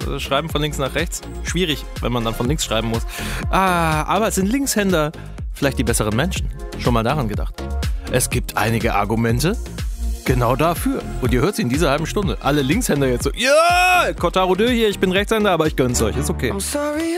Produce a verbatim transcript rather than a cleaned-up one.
Schreiben von links nach rechts. Schwierig, wenn man dann von links schreiben muss. Ah, aber sind Linkshänder vielleicht die besseren Menschen? Schon mal daran gedacht. Es gibt einige Argumente genau dafür. Und ihr hört sie in dieser halben Stunde. Alle Linkshänder jetzt so, ja, Kotaro Dö hier, ich bin Rechtshänder, aber ich gönn's euch, ist okay.